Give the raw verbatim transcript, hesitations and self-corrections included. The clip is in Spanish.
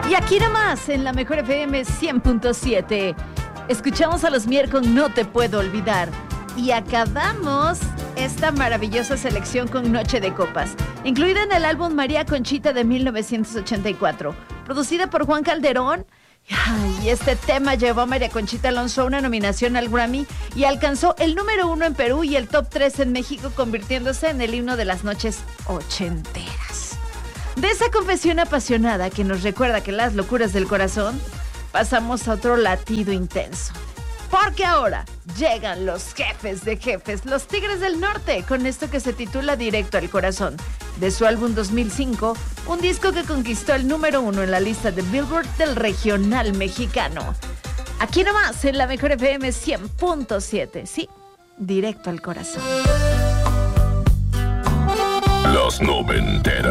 Y aquí nomás, en la Mejor F M cien punto siete, escuchamos a los Mier con No Te Puedo Olvidar. Y acabamos esta maravillosa selección con Noche de Copas, incluida en el álbum María Conchita de mil novecientos ochenta y cuatro, producida por Juan Calderón. Y este tema llevó a María Conchita Alonso a una nominación al Grammy y alcanzó el número uno en Perú y el top tres en México, convirtiéndose en el himno de las noches ochenteras. De esa confesión apasionada que nos recuerda que las locuras del corazón, pasamos a otro latido intenso. Porque ahora llegan los jefes de jefes, los Tigres del Norte, con esto que se titula Directo al Corazón, de su álbum dos mil cinco, un disco que conquistó el número uno en la lista de Billboard del regional mexicano. Aquí nomás, en la Mejor F M cien punto siete, sí, Directo al Corazón. Los noventeras.